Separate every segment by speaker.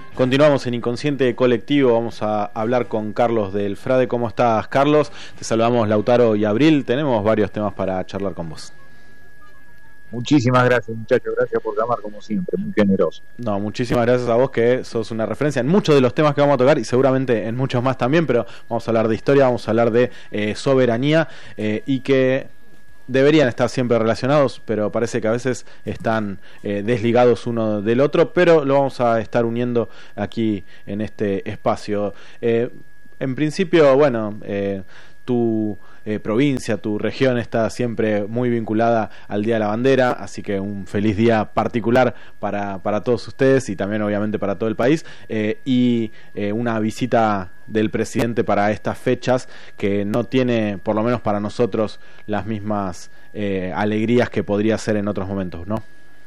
Speaker 1: Continuamos en Inconsciente Colectivo, vamos a hablar con Carlos del Frade. ¿Cómo estás, Carlos? Te saludamos Lautaro y Abril, tenemos varios temas para charlar con vos.
Speaker 2: Muchísimas gracias, muchachos, gracias por llamar como siempre, muy generoso.
Speaker 1: No, muchísimas gracias a vos, que sos una referencia en muchos de los temas que vamos a tocar y seguramente en muchos más también, pero vamos a hablar de historia, vamos a hablar de soberanía y que deberían estar siempre relacionados, pero parece que a veces están desligados uno del otro, pero lo vamos a estar uniendo aquí en este espacio. En principio, bueno, tu provincia, tu región está siempre muy vinculada al Día de la Bandera, así que un feliz día particular para todos ustedes y también obviamente para todo el país, y una visita del presidente para estas fechas que no tiene, por lo menos para nosotros, las mismas alegrías que podría ser en otros momentos, ¿no?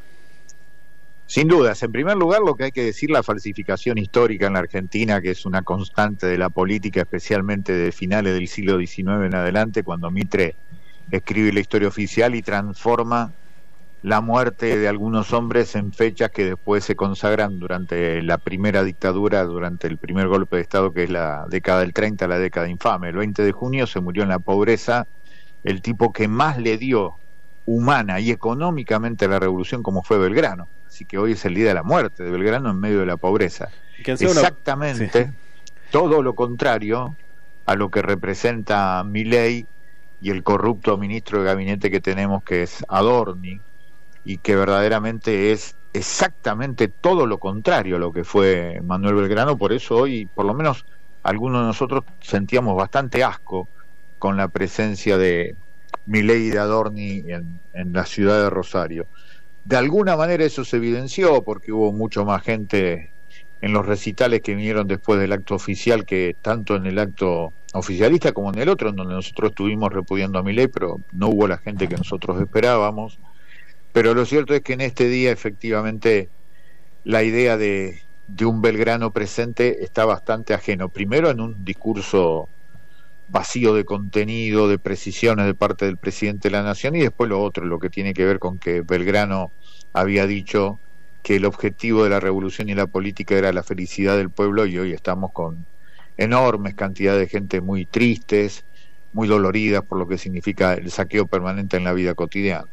Speaker 2: Sin dudas, en primer lugar lo que hay que decir, la falsificación histórica en la Argentina, que es una constante de la política, especialmente de finales del siglo XIX en adelante, cuando Mitre escribe la historia oficial y transforma la muerte de algunos hombres en fechas que después se consagran durante la primera dictadura, durante el primer golpe de Estado, que es la década del 30, la década infame. El 20 de junio se murió en la pobreza el tipo que más le dio humana y económicamente a la revolución, como fue Belgrano. Así que hoy es el día de la muerte de Belgrano en medio de la pobreza. Exactamente sí. Todo lo contrario a lo que representa Milei y el corrupto ministro de gabinete que tenemos, que es Adorni, y que verdaderamente es exactamente todo lo contrario a lo que fue Manuel Belgrano. Por eso hoy, por lo menos, algunos de nosotros sentíamos bastante asco con la presencia de Milei y de Adorni en la ciudad de Rosario. De alguna manera eso se evidenció porque hubo mucho más gente en los recitales que vinieron después del acto oficial, que tanto en el acto oficialista como en el otro, en donde nosotros estuvimos repudiando a Milei, pero no hubo la gente que nosotros esperábamos. Pero lo cierto es que en este día efectivamente la idea de un Belgrano presente está bastante ajeno. Primero en un discurso vacío de contenido, de precisiones de parte del presidente de la Nación, y después lo otro, lo que tiene que ver con que Belgrano había dicho que el objetivo de la revolución y la política era la felicidad del pueblo, y hoy estamos con enormes cantidades de gente muy tristes, muy doloridas por lo que significa el saqueo permanente en la vida cotidiana.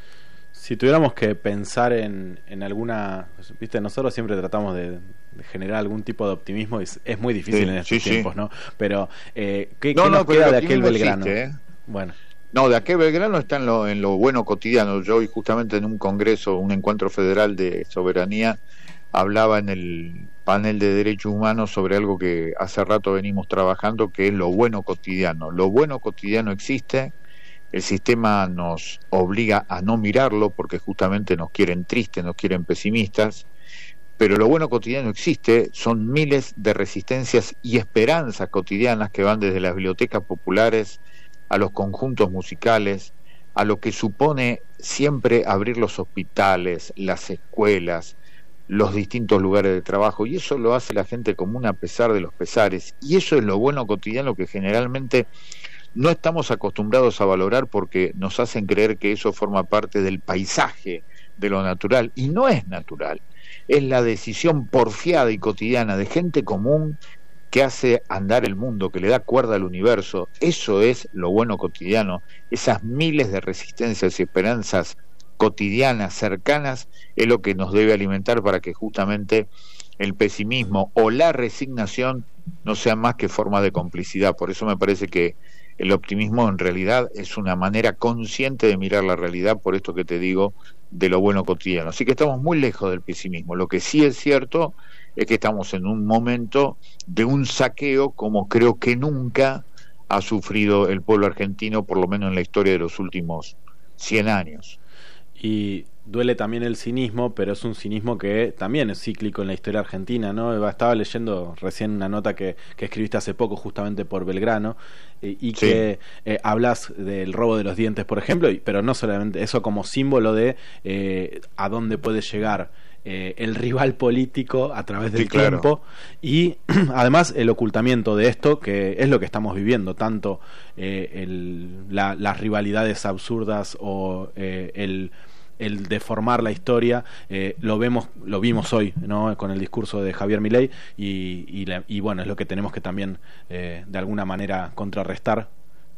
Speaker 1: Si tuviéramos que pensar en alguna, viste, nosotros siempre tratamos de generar algún tipo de optimismo, y es muy difícil en estos tiempos, ¿no? Pero ¿qué nos queda de aquel Belgrano?
Speaker 2: Existe,
Speaker 1: Bueno.
Speaker 2: No, de aquel Belgrano está en lo bueno cotidiano. Yo hoy justamente en un congreso, un encuentro federal de soberanía, hablaba en el panel de derechos humanos sobre algo que hace rato venimos trabajando, que es lo bueno cotidiano. Lo bueno cotidiano existe. El sistema nos obliga a no mirarlo porque justamente nos quieren tristes, nos quieren pesimistas, pero lo bueno cotidiano existe. Son miles de resistencias y esperanzas cotidianas que van desde las bibliotecas populares a los conjuntos musicales, a lo que supone siempre abrir los hospitales, las escuelas, los distintos lugares de trabajo, y eso lo hace la gente común a pesar de los pesares, y eso es lo bueno cotidiano que generalmente no estamos acostumbrados a valorar porque nos hacen creer que eso forma parte del paisaje, de lo natural, y no es natural. Es la decisión porfiada y cotidiana de gente común que hace andar el mundo, que le da cuerda al universo. Eso es lo bueno cotidiano. Esas miles de resistencias y esperanzas cotidianas, cercanas, es lo que nos debe alimentar para que justamente el pesimismo o la resignación no sean más que forma de complicidad. Por eso me parece que el optimismo en realidad es una manera consciente de mirar la realidad, por esto que te digo, de lo bueno cotidiano. Así que estamos muy lejos del pesimismo. Lo que sí es cierto es que estamos en un momento de un saqueo como creo que nunca ha sufrido el pueblo argentino, por lo menos en la historia de los últimos 100 años.
Speaker 1: Y duele también el cinismo, pero es un cinismo que también es cíclico en la historia argentina, ¿no? Estaba leyendo recién una nota que escribiste hace poco justamente por Belgrano, y que hablas del robo de los dientes, por ejemplo, pero no solamente eso, como símbolo de a dónde puede llegar el rival político a través del tiempo, y además el ocultamiento de esto, que es lo que estamos viviendo, tanto las rivalidades absurdas o el deformar la historia. Lo vimos hoy, ¿no? Con el discurso de Javier Milei, y bueno, es lo que tenemos que también de alguna manera contrarrestar.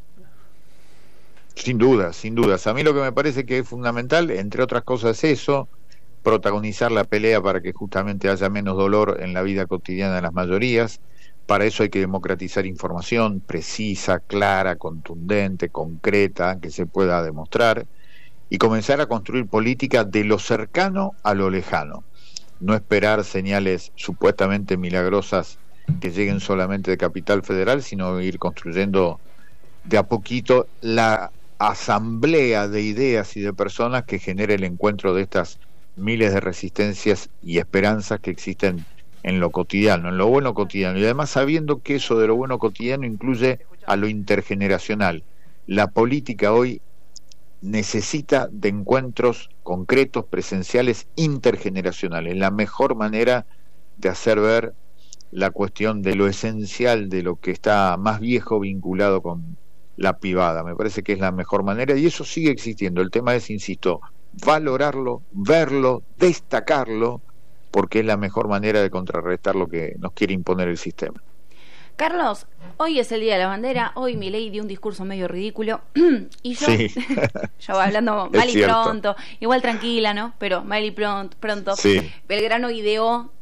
Speaker 2: Sin dudas, sin dudas. A mí lo que me parece que es fundamental, entre otras cosas, es eso, protagonizar la pelea para que justamente haya menos dolor en la vida cotidiana de las mayorías. Para eso hay que democratizar información precisa, clara, contundente, concreta, que se pueda demostrar, y comenzar a construir política de lo cercano a lo lejano. No esperar señales supuestamente milagrosas que lleguen solamente de Capital Federal, sino ir construyendo de a poquito la asamblea de ideas y de personas que genere el encuentro de estas miles de resistencias y esperanzas que existen en lo cotidiano, en lo bueno cotidiano, y además sabiendo que eso de lo bueno cotidiano incluye a lo intergeneracional. La política hoy necesita de encuentros concretos, presenciales, intergeneracionales, la mejor manera de hacer ver la cuestión de lo esencial, de lo que está más viejo vinculado con la pibada. Me parece que es la mejor manera, y eso sigue existiendo. El tema es, insisto, valorarlo, verlo, destacarlo, porque es la mejor manera de contrarrestar lo que nos quiere imponer el sistema.
Speaker 3: Carlos, hoy es el Día de la Bandera, hoy Milei dio un discurso medio ridículo, y yo,
Speaker 2: sí.
Speaker 3: yo hablando mal y pronto, igual tranquila, ¿no? Pero mal y pronto,
Speaker 2: sí.
Speaker 3: Belgrano ideó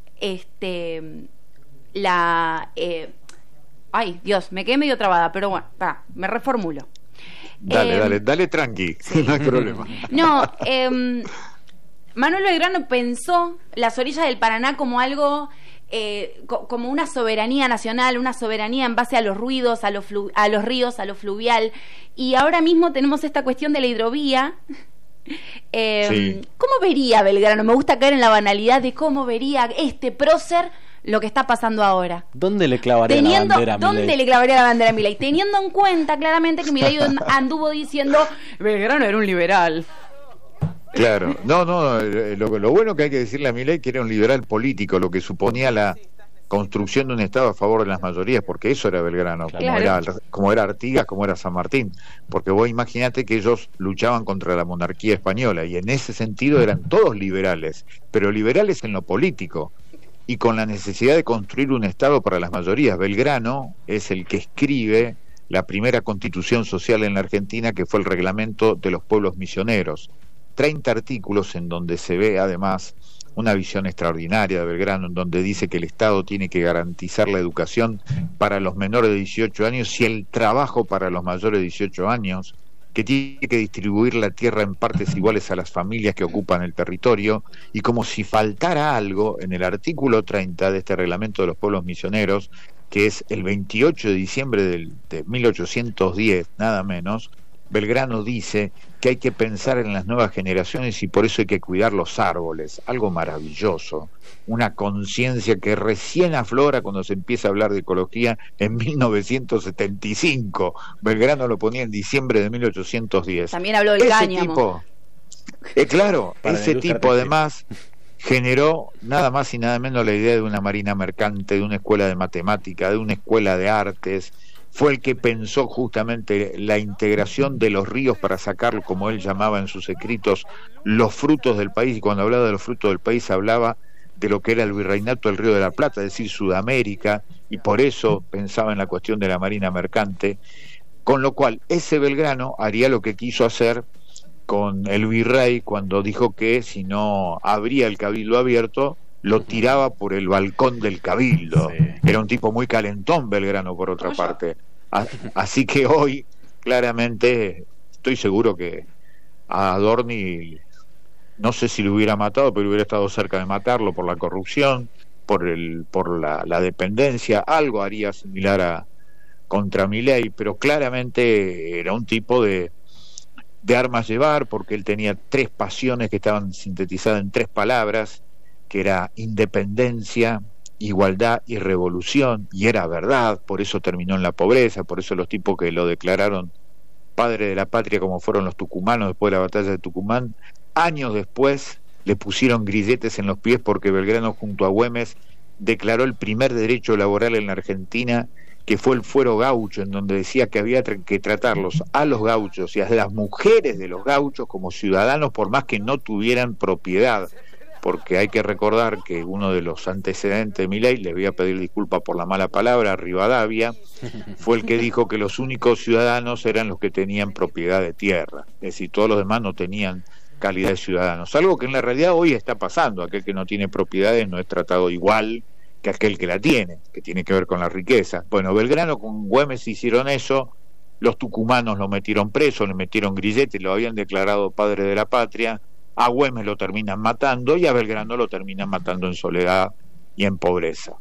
Speaker 3: ay, Dios, me quedé medio trabada, pero bueno, me reformulo.
Speaker 2: Dale tranqui, sí. No hay problema.
Speaker 3: No, Manuel Belgrano pensó las orillas del Paraná como algo, como una soberanía nacional, una soberanía en base a los ruidos, a los ríos, a lo fluvial, y ahora mismo tenemos esta cuestión de la hidrovía.
Speaker 2: Sí.
Speaker 3: ¿Cómo vería Belgrano? Me gusta caer en la banalidad de cómo vería este prócer lo que está pasando ahora.
Speaker 1: ¿Dónde le clavaría la bandera a Milei?
Speaker 3: ¿Dónde le clavaría la bandera a Milei? Teniendo en cuenta claramente que Milei anduvo diciendo Belgrano era un liberal.
Speaker 2: Claro, lo bueno que hay que decirle a Milei, que era un liberal político, lo que suponía la construcción de un Estado a favor de las mayorías, porque eso era Belgrano,
Speaker 3: claro.
Speaker 2: como era Artigas, como era San Martín, porque vos imaginate que ellos luchaban contra la monarquía española, y en ese sentido eran todos liberales, pero liberales en lo político, y con la necesidad de construir un Estado para las mayorías. Belgrano es el que escribe la primera constitución social en la Argentina, que fue el reglamento de los pueblos misioneros. 30 artículos en donde se ve además una visión extraordinaria de Belgrano, en donde dice que el Estado tiene que garantizar la educación para los menores de 18 años y el trabajo para los mayores de 18 años, que tiene que distribuir la tierra en partes iguales a las familias que ocupan el territorio, y como si faltara algo, en el artículo 30 de este reglamento de los pueblos misioneros, que es el 28 de diciembre de 1810, nada menos, Belgrano dice que hay que pensar en las nuevas generaciones y por eso hay que cuidar los árboles, algo maravilloso, una conciencia que recién aflora cuando se empieza a hablar de ecología en 1975. Belgrano lo ponía en diciembre de 1810.
Speaker 3: También habló del cáñamo.
Speaker 2: Claro, ese tipo además generó nada más y nada menos la idea de una marina mercante, de una escuela de matemática, de una escuela de artes. Fue el que pensó justamente la integración de los ríos para sacar, como él llamaba en sus escritos, los frutos del país, y cuando hablaba de los frutos del país hablaba de lo que era el virreinato del Río de la Plata, es decir, Sudamérica, y por eso pensaba en la cuestión de la marina mercante, con lo cual ese Belgrano haría lo que quiso hacer con el virrey cuando dijo que si no abría el cabildo abierto, lo tiraba por el balcón del cabildo. Sí. Era un tipo muy calentón Belgrano, por otra parte. Así que hoy, claramente, estoy seguro que a Adorni, no sé si lo hubiera matado, pero hubiera estado cerca de matarlo por la corrupción, por la dependencia, algo haría similar a contra Milei, pero claramente era un tipo de armas llevar, porque él tenía 3 pasiones que estaban sintetizadas en 3 palabras, que era independencia, igualdad y revolución, y era verdad. Por eso terminó en la pobreza, por eso los tipos que lo declararon padre de la patria, como fueron los tucumanos después de la batalla de Tucumán, años después le pusieron grilletes en los pies porque Belgrano junto a Güemes declaró el primer derecho laboral en la Argentina, que fue el fuero gaucho, en donde decía que había que tratarlos a los gauchos y a las mujeres de los gauchos como ciudadanos, por más que no tuvieran propiedad, porque hay que recordar que uno de los antecedentes de Milei, les voy a pedir disculpas por la mala palabra, Rivadavia, fue el que dijo que los únicos ciudadanos eran los que tenían propiedad de tierra, es decir, todos los demás no tenían calidad de ciudadanos, algo que en la realidad hoy está pasando. Aquel que no tiene propiedades no es tratado igual que aquel que la tiene, que tiene que ver con la riqueza. Bueno, Belgrano con Güemes hicieron eso, los tucumanos lo metieron preso, le metieron grillete, lo habían declarado padre de la patria, a Güemes lo terminan matando y a Belgrano lo terminan matando en soledad y en pobreza.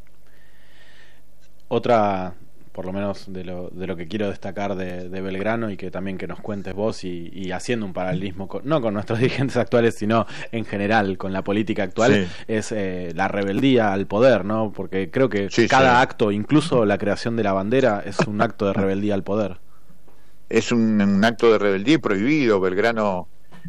Speaker 1: Otra, por lo menos de lo que quiero destacar de Belgrano, y que también que nos cuentes vos, y haciendo un paralelismo no con nuestros dirigentes actuales, sino en general con la política actual, sí, es la rebeldía al poder, ¿no? Porque creo que cada acto, incluso la creación de la bandera, es un acto de rebeldía al poder.
Speaker 2: Es un acto de rebeldía prohibido. Belgrano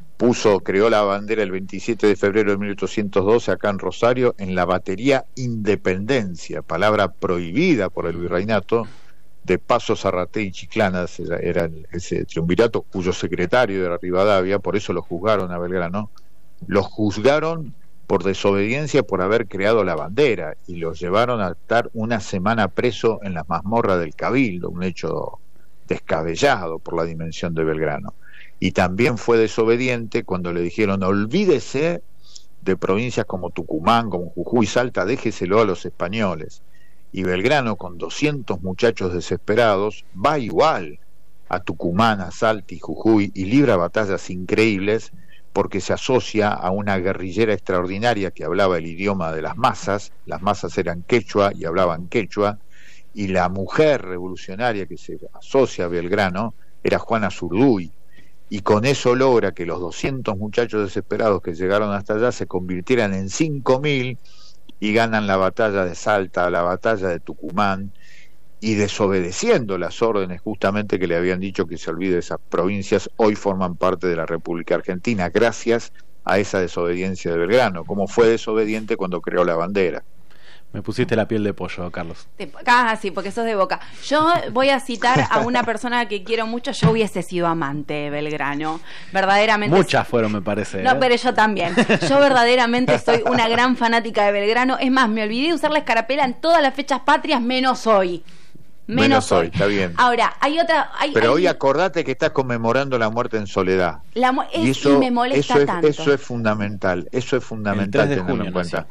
Speaker 2: creó la bandera el 27 de febrero de 1812 acá en Rosario, en la batería Independencia, palabra prohibida por el virreinato de Paso, Zarratea y Chiclana, era ese triunvirato cuyo secretario era Rivadavia, por eso lo juzgaron a Belgrano, lo juzgaron por desobediencia por haber creado la bandera y lo llevaron a estar una semana preso en las mazmorras del Cabildo, un hecho descabellado por la dimensión de Belgrano. Y también fue desobediente cuando le dijeron olvídese de provincias como Tucumán, como Jujuy, Salta, déjeselo a los españoles. Y Belgrano, con 200 muchachos desesperados, va igual a Tucumán, a Salta y Jujuy y libra batallas increíbles porque se asocia a una guerrillera extraordinaria que hablaba el idioma de las masas eran quechua y hablaban quechua, y la mujer revolucionaria que se asocia a Belgrano era Juana Zurduy, y con eso logra que los 200 muchachos desesperados que llegaron hasta allá se convirtieran en 5.000 y ganan la batalla de Salta, la batalla de Tucumán, y desobedeciendo las órdenes justamente que le habían dicho que se olvide de esas provincias, hoy forman parte de la República Argentina, gracias a esa desobediencia de Belgrano, como fue desobediente cuando creó la bandera.
Speaker 1: Me pusiste la piel de pollo, Carlos.
Speaker 3: Sí, porque sos de Boca. Yo voy a citar a una persona que quiero mucho. Yo hubiese sido amante de Belgrano. Verdaderamente.
Speaker 1: Muchas fueron, me parece.
Speaker 3: No, pero yo también. Yo verdaderamente soy una gran fanática de Belgrano. Es más, me olvidé de usar la escarapela en todas las fechas patrias, menos hoy. Menos hoy,
Speaker 2: está bien.
Speaker 3: Ahora, hay otra...
Speaker 2: Pero hoy acordate que estás conmemorando la muerte en soledad.
Speaker 3: Y eso me molesta tanto.
Speaker 2: Eso es fundamental. Eso es fundamental tenerlo en cuenta.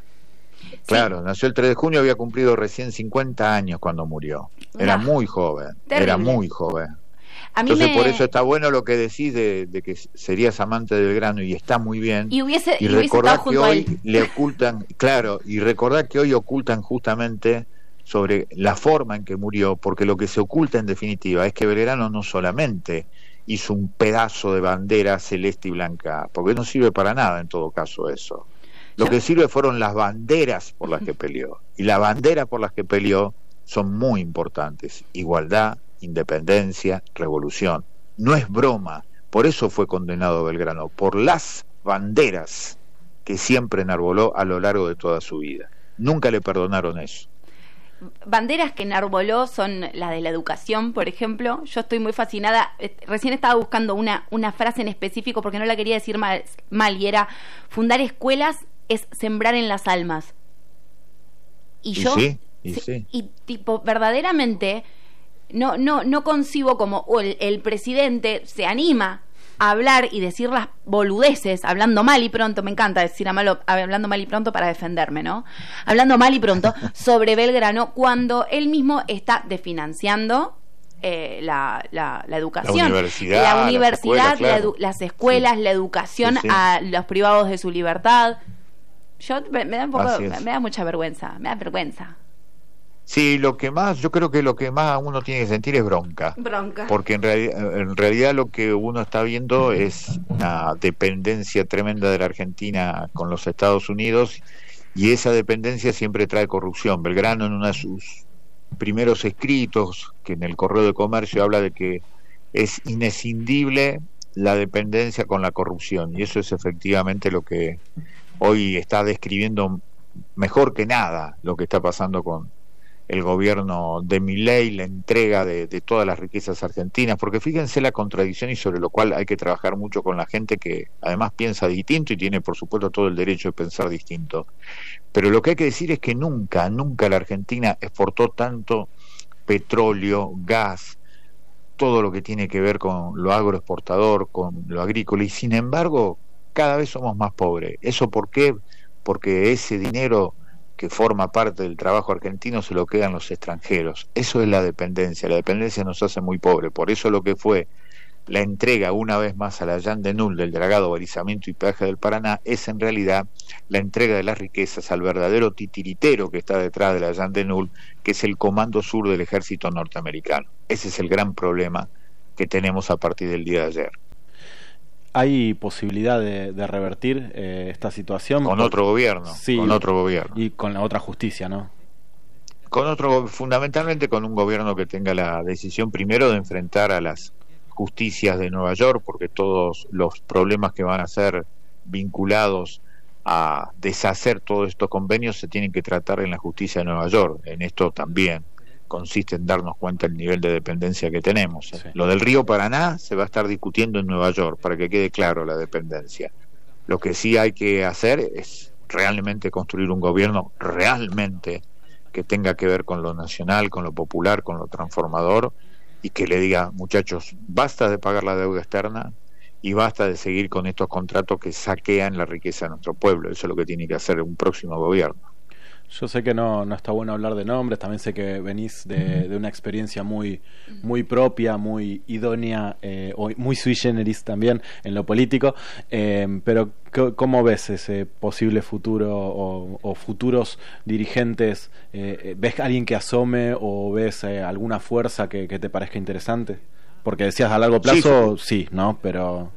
Speaker 2: Claro, nació el 3 de junio, había cumplido recién 50 años cuando murió. Era muy joven,
Speaker 3: terrible.
Speaker 2: Era muy joven. Entonces por eso está bueno lo que decís de que serías amante de Belgrano, y está muy bien.
Speaker 3: Y
Speaker 2: recordar que hoy le ocultan, claro, y recordar que hoy ocultan justamente sobre la forma en que murió, porque lo que se oculta en definitiva es que Belgrano no solamente hizo un pedazo de bandera celeste y blanca, porque no sirve para nada en todo caso eso. Lo que sirve fueron las banderas por las que peleó. Y las banderas por las que peleó son muy importantes. Igualdad, independencia, revolución. No es broma. Por eso fue condenado Belgrano. Por las banderas que siempre enarboló a lo largo de toda su vida. Nunca le perdonaron eso.
Speaker 3: Banderas que enarboló son la de la educación, por ejemplo. Yo estoy muy fascinada. Recién estaba buscando una frase en específico porque no la quería decir mal, y era: fundar escuelas es sembrar en las almas. Y tipo, verdaderamente no concibo como el presidente se anima a hablar y decir las boludeces, hablando mal y pronto, me encanta decir hablando mal y pronto para defenderme, ¿no? Hablando mal y pronto sobre Belgrano, cuando él mismo está desfinanciando la educación, la universidad, las escuelas, la educación a los privados de su libertad. Me da mucha vergüenza, me da vergüenza.
Speaker 2: Sí, yo creo que lo que más uno tiene que sentir es bronca. Porque en realidad lo que uno está viendo es una dependencia tremenda de la Argentina con los Estados Unidos, y esa dependencia siempre trae corrupción. Belgrano, en uno de sus primeros escritos, que en el Correo de Comercio habla de que es inescindible la dependencia con la corrupción, y eso es efectivamente lo que hoy está describiendo mejor que nada lo que está pasando con el gobierno de Milei, la entrega de todas las riquezas argentinas, porque fíjense la contradicción y sobre lo cual hay que trabajar mucho con la gente que además piensa distinto y tiene por supuesto todo el derecho de pensar distinto. Pero lo que hay que decir es que nunca la Argentina exportó tanto petróleo, gas, todo lo que tiene que ver con lo agroexportador, con lo agrícola, y sin embargo cada vez somos más pobres. ¿Eso por qué? Porque ese dinero que forma parte del trabajo argentino se lo quedan los extranjeros. Eso es la dependencia nos hace muy pobres. Por eso lo que fue la entrega una vez más a la Jean de Null del dragado, balizamiento y peaje del Paraná es en realidad la entrega de las riquezas al verdadero titiritero que está detrás de la Jean de Null, que es el Comando Sur del ejército norteamericano. Ese es el gran problema que tenemos a partir del día de ayer.
Speaker 1: ¿Hay posibilidad de revertir esta situación?
Speaker 2: Con otro gobierno,
Speaker 1: sí,
Speaker 2: con otro gobierno.
Speaker 1: Y con la otra justicia, ¿no?
Speaker 2: Fundamentalmente con un gobierno que tenga la decisión primero de enfrentar a las justicias de Nueva York, porque todos los problemas que van a ser vinculados a deshacer todos estos convenios se tienen que tratar en la justicia de Nueva York. En esto también consiste en darnos cuenta del nivel de dependencia que tenemos. Sí. Lo del río Paraná se va a estar discutiendo en Nueva York, para que quede claro la dependencia. Lo que sí hay que hacer es realmente construir un gobierno realmente que tenga que ver con lo nacional, con lo popular, con lo transformador, y que le diga, muchachos, basta de pagar la deuda externa y basta de seguir con estos contratos que saquean la riqueza de nuestro pueblo. Eso es lo que tiene que hacer un próximo gobierno.
Speaker 1: Yo sé que no está bueno hablar de nombres, también sé que venís de una experiencia muy propia, muy idónea, o muy sui generis también en lo político, pero ¿cómo ves ese posible futuro o futuros dirigentes? ¿Ves a alguien que asome o ves alguna fuerza que te parezca interesante? Porque decías a largo plazo, sí, ¿no? Pero...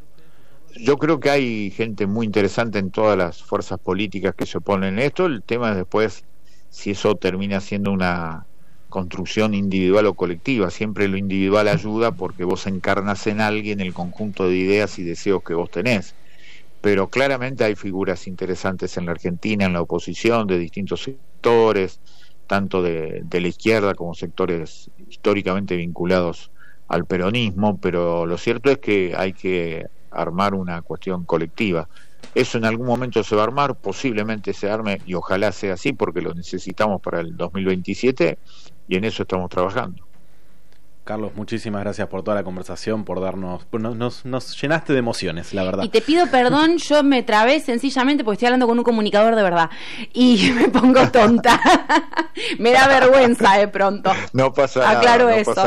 Speaker 2: Yo creo que hay gente muy interesante en todas las fuerzas políticas que se oponen a esto. El tema es después si eso termina siendo una construcción individual o colectiva. Siempre lo individual ayuda porque vos encarnas en alguien el conjunto de ideas y deseos que vos tenés. Pero claramente hay figuras interesantes en la Argentina, en la oposición, de distintos sectores, tanto de la izquierda como sectores históricamente vinculados al peronismo, pero lo cierto es que hay que armar una cuestión colectiva. Eso en algún momento se va a armar, posiblemente se arme y ojalá sea así porque lo necesitamos para el 2027 y en eso estamos trabajando.
Speaker 1: Carlos, muchísimas gracias por toda la conversación, por darnos... Nos llenaste de emociones, la verdad.
Speaker 3: Y te pido perdón, yo me trabé sencillamente porque estoy hablando con un comunicador de verdad y me pongo tonta. Me da vergüenza de pronto.
Speaker 2: No pasa
Speaker 3: Aclaro
Speaker 2: nada,
Speaker 3: eso.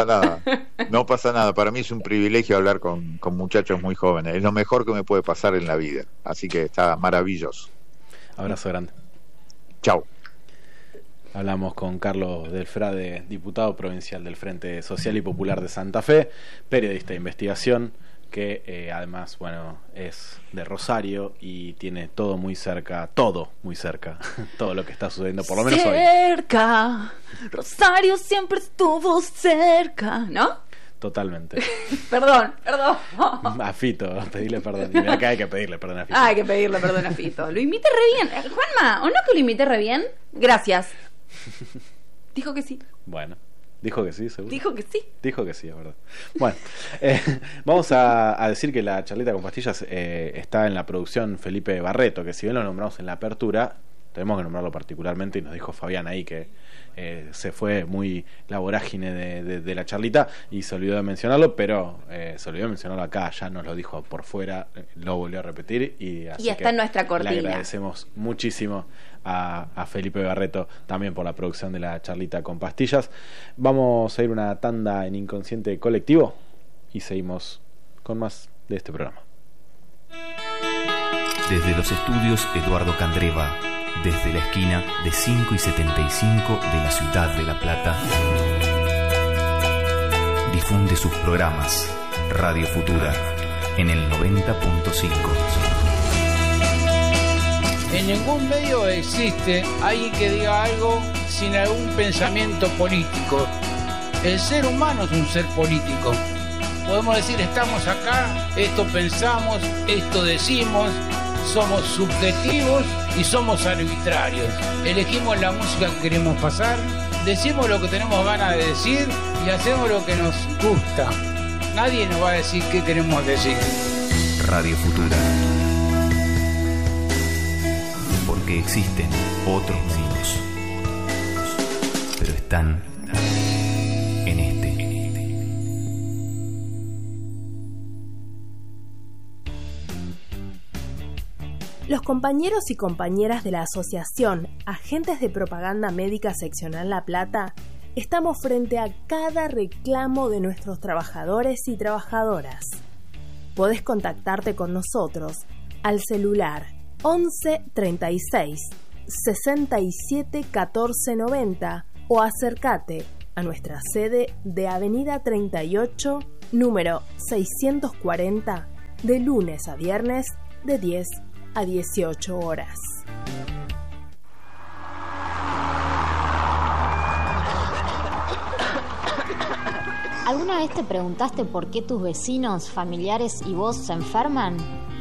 Speaker 2: No pasa nada. Para mí es un privilegio hablar con muchachos muy jóvenes. Es lo mejor que me puede pasar en la vida. Así que está maravilloso.
Speaker 1: Abrazo grande.
Speaker 2: Chau.
Speaker 1: Hablamos con Carlos Delfrade, diputado provincial del Frente Social y Popular de Santa Fe, periodista de investigación, que además, bueno, es de Rosario y tiene todo muy cerca, todo lo que está sucediendo, por lo menos hoy.
Speaker 3: Cerca, Rosario siempre estuvo cerca, ¿no?
Speaker 1: Totalmente.
Speaker 3: Perdón.
Speaker 1: A Fito, pedirle perdón. Y mira que hay que pedirle perdón a Fito.
Speaker 3: Hay que pedirle perdón a Fito. Lo imité re bien. Juanma, ¿o no que lo imité re bien? Gracias. Dijo que sí.
Speaker 1: Bueno, dijo que sí, seguro.
Speaker 3: Dijo que sí.
Speaker 1: Dijo que sí, es verdad. Bueno, vamos a decir que la charleta con pastillas está en la producción Felipe Barreto, que si bien lo nombramos en la apertura, tenemos que nombrarlo particularmente y nos dijo Fabián ahí que se fue muy la vorágine de la charlita y se olvidó de mencionarlo, pero se olvidó de mencionarlo acá, ya nos lo dijo por fuera, lo volvió a repetir y
Speaker 3: está en nuestra cortina.
Speaker 1: Le agradecemos muchísimo a Felipe Barreto también por la producción de la charlita con pastillas. Vamos a ir una tanda en Inconsciente Colectivo y seguimos con más de este programa.
Speaker 4: Desde los estudios Eduardo Candreva, desde la esquina de 5 y 75 de la ciudad de La Plata, difunde sus programas Radio Futura en el 90.5.
Speaker 5: En ningún medio existe alguien que diga algo sin algún pensamiento político. El ser humano es un ser político. Podemos decir, estamos acá, esto pensamos, esto decimos, somos subjetivos y somos arbitrarios. Elegimos la música que queremos pasar, decimos lo que tenemos ganas de decir y hacemos lo que nos gusta. Nadie nos va a decir qué queremos decir.
Speaker 4: Radio Futura. Porque existen otros mundos, pero están en este.
Speaker 6: Los compañeros y compañeras de la Asociación Agentes de Propaganda Médica Seccional La Plata estamos frente a cada reclamo de nuestros trabajadores y trabajadoras. Podés contactarte con nosotros al celular 11 36 67 14 90 o acércate a nuestra sede de Avenida 38, número 640, de lunes a viernes de 10 a 18 horas.
Speaker 7: ¿Alguna vez te preguntaste por qué tus vecinos, familiares y vos se enferman?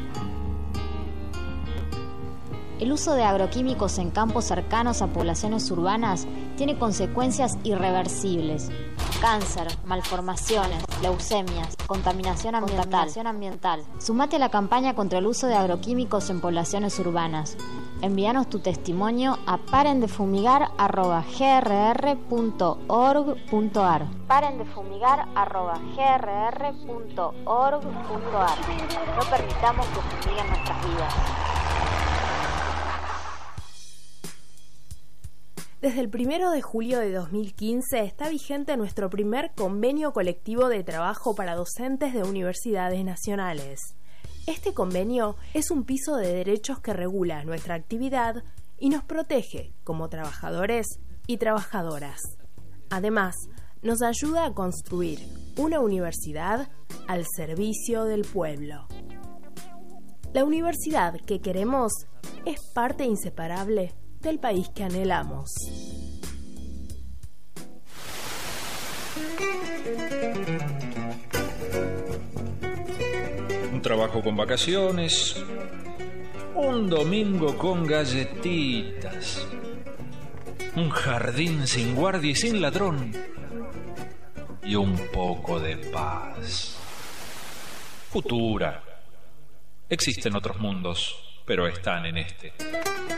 Speaker 7: El uso de agroquímicos en campos cercanos a poblaciones urbanas tiene consecuencias irreversibles. Cáncer, malformaciones, leucemias, contaminación ambiental. Sumate a la campaña contra el uso de agroquímicos en poblaciones urbanas. Envíanos tu testimonio a parendefumigar@grr.org.ar. parendefumigar@grr.org.ar. No permitamos que fumiguen nuestras vidas.
Speaker 6: Desde el 1 de julio de 2015 está vigente nuestro primer convenio colectivo de trabajo para docentes de universidades nacionales. Este convenio es un piso de derechos que regula nuestra actividad y nos protege como trabajadores y trabajadoras. Además, nos ayuda a construir una universidad al servicio del pueblo. La universidad que queremos es parte inseparable del país que anhelamos.
Speaker 8: Un trabajo con vacaciones, un domingo con galletitas, un jardín sin guardia y sin ladrón, y un poco de paz. Futura. Existen otros mundos, pero están en este.